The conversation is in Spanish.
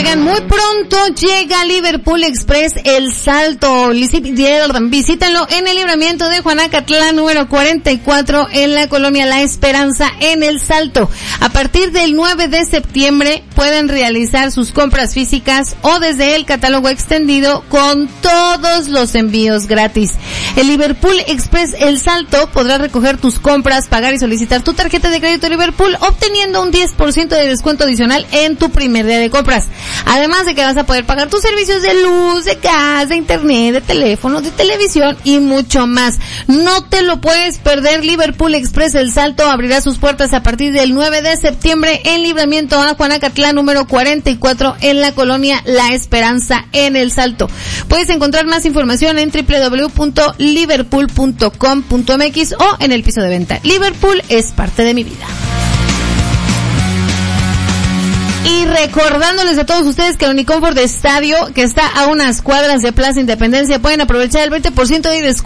Oigan, muy pronto llega Liverpool Express El Salto. Visítanlo en el libramiento de Juanacatlán número 44 en la colonia La Esperanza en El Salto. A partir del 9 de septiembre pueden realizar sus compras físicas o desde el catálogo extendido con todos los envíos gratis. El Liverpool Express El Salto podrá recoger tus compras, pagar y solicitar tu tarjeta de crédito Liverpool obteniendo un 10% de descuento adicional en tu primer día de compras. Además de que vas a poder pagar tus servicios de luz, de gas, de internet, de teléfono, de televisión y mucho más. No te lo puedes perder. Liverpool Express El Salto abrirá sus puertas a partir del 9 de septiembre en Libramiento a Juanacatlán número 44 en la colonia La Esperanza en El Salto. Puedes encontrar más información en www.liverpool.com.mx o en el piso de venta. Liverpool es parte de mi vida. Y recordándoles a todos ustedes que el Uniconfort de Estadio, que está a unas cuadras de Plaza Independencia, pueden aprovechar el 20% de descuento